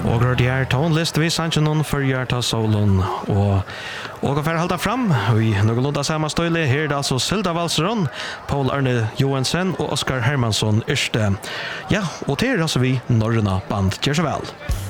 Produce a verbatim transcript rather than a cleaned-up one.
Og hørte her tonlist vi sannsyn noen for hjerta solen og og for å holde fram vi noenlunde samme støyle her er det altså Silda Valseron, Paul Arne Johansen og Oskar Hermansson Yrste. Ja, og til er altså vi Norrøna Band. Gjør så vel.